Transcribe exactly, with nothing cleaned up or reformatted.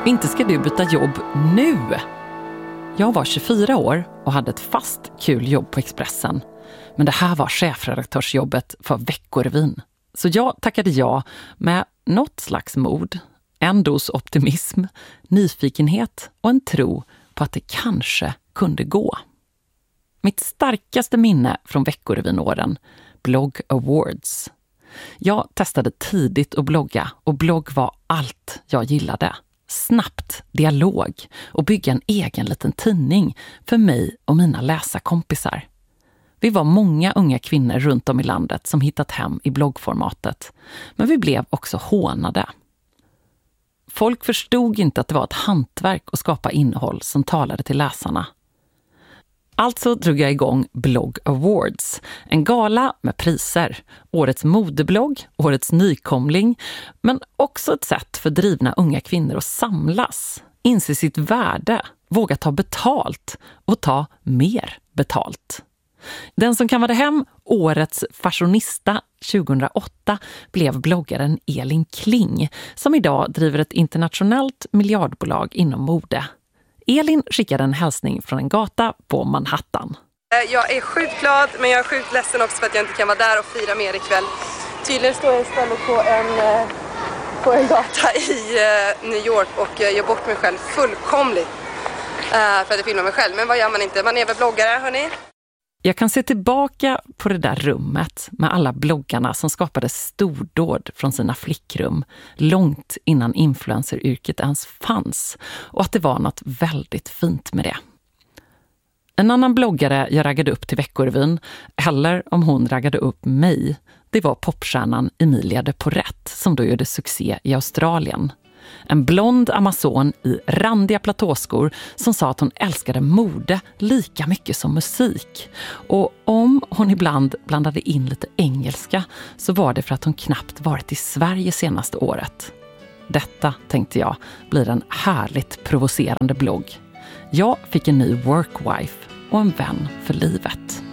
Inte ska du byta jobb nu. Jag var tjugofyra år och hade ett fast kul jobb på Expressen. Men det här var chefredaktörsjobbet för Veckorevyn. Så jag tackade ja med något slags mod, en dos optimism, nyfikenhet och en tro på att det kanske kunde gå. Mitt starkaste minne från Veckorevyn-åren, Blogg Awards. Jag testade tidigt att blogga och blogg var allt jag gillade. Snabbt, dialog och bygga en egen liten tidning för mig och mina läsarkompisar. Vi var många unga kvinnor runt om i landet som hittat hem i bloggformatet, men vi blev också hånade. Folk förstod inte att det var ett hantverk att skapa innehåll som talade till läsarna. Alltså drog jag igång Blogg Awards, en gala med priser, årets modeblogg, årets nykomling, men också ett sätt för drivna unga kvinnor att samlas, inse sitt värde, våga ta betalt och ta mer betalt. Den som kammade hem årets fashionista tjugohundraåtta blev bloggaren Elin Kling, som idag driver ett internationellt miljardbolag inom mode. Elin skickade en hälsning från en gata på Manhattan. Jag är sjukt glad, men jag är sjukt ledsen också för att jag inte kan vara där och fira med er ikväll. Tydligen står jag istället på en, på en gata i New York och gör bort mig själv fullkomligt för att jag filmar mig själv. Men vad gör man inte? Man är väl bloggare, hörni? Jag kan se tillbaka på det där rummet med alla bloggarna som skapade stordåd från sina flickrum långt innan influenceryrket ens fanns, och att det var något väldigt fint med det. En annan bloggare jag raggade upp till Veckorevyn, eller om hon raggade upp mig, det var popstjärnan Emilia de Porrett som då gjorde succé i Australien. En blond amazon i randiga platåskor som sa att hon älskade mode lika mycket som musik. Och om hon ibland blandade in lite engelska så var det för att hon knappt varit i Sverige senaste året. Detta, tänkte jag, blir en härligt provocerande blogg. Jag fick en ny workwife och en vän för livet.